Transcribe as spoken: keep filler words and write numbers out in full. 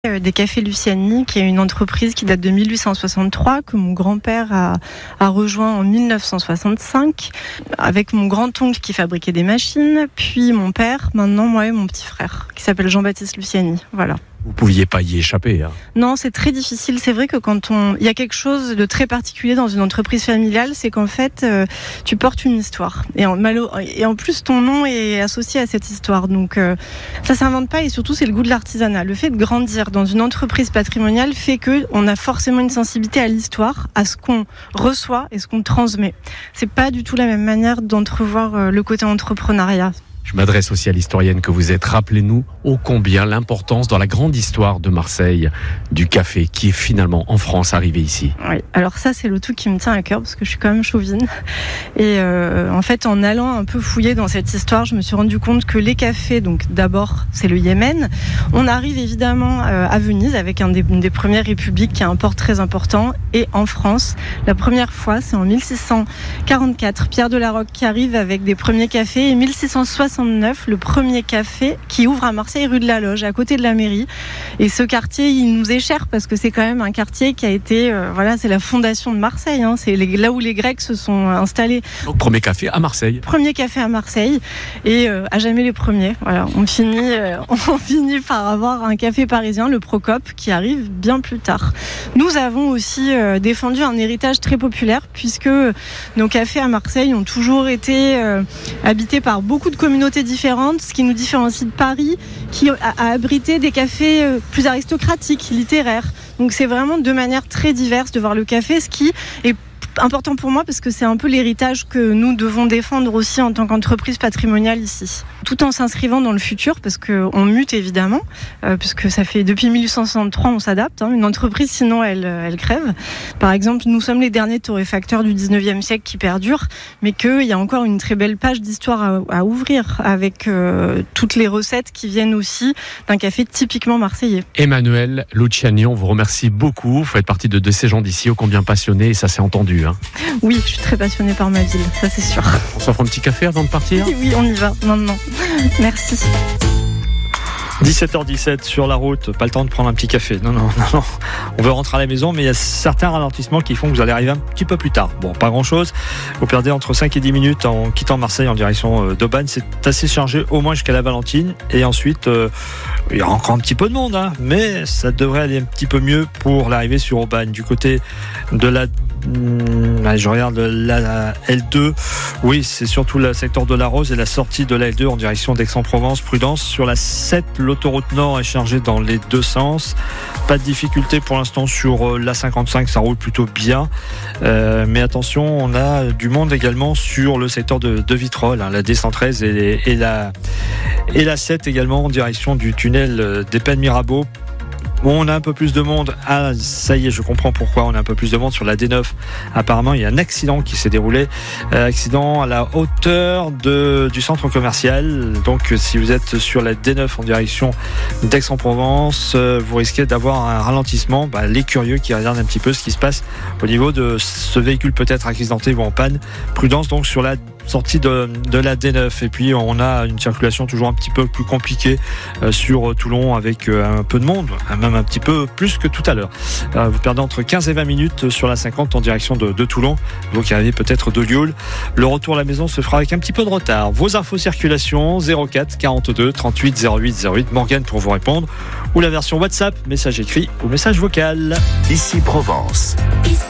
Des Cafés Luciani, qui est une entreprise qui date de mille huit cent soixante-trois, que mon grand-père a, a rejoint en mille neuf cent soixante-cinq, avec mon grand-oncle qui fabriquait des machines, puis mon père, maintenant moi et mon petit frère, qui s'appelle Jean-Baptiste Luciani. Voilà. Vous pouviez pas y échapper. Hein. Non, c'est très difficile. C'est vrai que quand on, il y a quelque chose de très particulier dans une entreprise familiale, c'est qu'en fait, euh, tu portes une histoire. Et en, malo... et en plus, ton nom est associé à cette histoire. Donc, euh, ça s'invente pas. Et surtout, c'est le goût de l'artisanat. Le fait de grandir dans une entreprise patrimoniale fait que on a forcément une sensibilité à l'histoire, à ce qu'on reçoit et ce qu'on transmet. C'est pas du tout la même manière d'entrevoir euh, le côté entrepreneuriat. Je m'adresse aussi à l'historienne que vous êtes. Rappelez-nous ô combien l'importance dans la grande histoire de Marseille du café qui est finalement en France arrivé ici. Oui, alors ça c'est le tout qui me tient à cœur parce que je suis quand même chauvine. Et euh, en fait en allant un peu fouiller dans cette histoire, je me suis rendu compte que les cafés, donc d'abord c'est le Yémen. On arrive évidemment euh, à Venise avec un des, une des premières républiques qui a un port très important. Et en France, la première fois c'est en mille six cent quarante-quatre, Pierre de la Rocque qui arrive avec des premiers cafés et mille six cent soixante-neuf, le premier café qui ouvre à Marseille rue de la Loge, à côté de la mairie. Et ce quartier, il nous est cher parce que c'est quand même un quartier qui a été, euh, voilà, c'est la fondation de Marseille. Hein, c'est les, là où les Grecs se sont installés. Donc premier café à Marseille. Premier café à Marseille et euh, à jamais les premiers. Voilà, on finit, euh, on finit par avoir un café parisien, le Procope, qui arrive bien plus tard. Nous avons aussi euh, défendu un héritage très populaire puisque nos cafés à Marseille ont toujours été euh, habités par beaucoup de communautés différentes, ce qui nous différencie de Paris, qui a, a abrité des cafés plus aristocratiques, littéraires. Donc c'est vraiment deux manières très diverses de voir le café, ce qui est important pour moi parce que c'est un peu l'héritage que nous devons défendre aussi en tant qu'entreprise patrimoniale ici. Tout en s'inscrivant dans le futur parce qu'on mute évidemment, euh, puisque ça fait depuis mille huit cent soixante-trois on s'adapte. Hein. Une entreprise sinon elle, elle crève. Par exemple, nous sommes les derniers torréfacteurs du dix-neuvième siècle qui perdurent, mais qu'il y a encore une très belle page d'histoire à, à ouvrir avec euh, toutes les recettes qui viennent aussi d'un café typiquement marseillais. Emmanuelle Luciani, on vous remercie beaucoup. Vous faites partie de, de ces gens d'ici ô combien passionnés et ça s'est entendu. Hein. Oui, je suis très passionnée par ma ville, ça c'est sûr. On s'offre un petit café avant de partir ? Oui, oui, on y va maintenant. Merci. dix-sept heures dix-sept sur la route, pas le temps de prendre un petit café. Non, non, non, non. On veut rentrer à la maison, mais il y a certains ralentissements qui font que vous allez arriver un petit peu plus tard. Bon, pas grand chose. Vous perdez entre cinq et dix minutes en quittant Marseille en direction d'Aubagne. C'est assez chargé, au moins jusqu'à la Valentine. Et ensuite, euh, il y a encore un petit peu de monde, hein, mais ça devrait aller un petit peu mieux pour l'arrivée sur Aubagne. Du côté de la Hum, je regarde la L deux. Oui, c'est surtout le secteur de la Rose et la sortie de la L deux en direction d'Aix-en-Provence. Prudence sur la sept, l'autoroute nord est chargée dans les deux sens. Pas de difficulté pour l'instant sur la cinquante-cinq, ça roule plutôt bien. Euh, mais attention, on a du monde également sur le secteur de, de Vitrolles, hein, la D cent treize et, et, la, et la sept également en direction du tunnel des Pennes Mirabeau. Bon, on a un peu plus de monde. Ah, ça y est, je comprends pourquoi on a un peu plus de monde sur la D neuf. Apparemment, il y a un accident qui s'est déroulé. Euh, accident à la hauteur de, du centre commercial. Donc, si vous êtes sur la D neuf en direction d'Aix-en-Provence, euh, vous risquez d'avoir un ralentissement. Bah, les curieux qui regardent un petit peu ce qui se passe au niveau de ce véhicule peut-être accidenté ou en panne. Prudence donc sur la sortie de, de la D neuf. Et puis on a une circulation toujours un petit peu plus compliquée euh, sur Toulon avec euh, un peu de monde, même un petit peu plus que tout à l'heure. Euh, vous perdez entre quinze et vingt minutes sur la cinquante en direction de, de Toulon, donc il y avait peut-être de Lioul. Le retour à la maison se fera avec un petit peu de retard. Vos infos circulation zéro quatre quarante-deux trente-huit zéro huit zéro huit, Morgane pour vous répondre, ou la version WhatsApp, message écrit ou message vocal. Ici Provence. Ici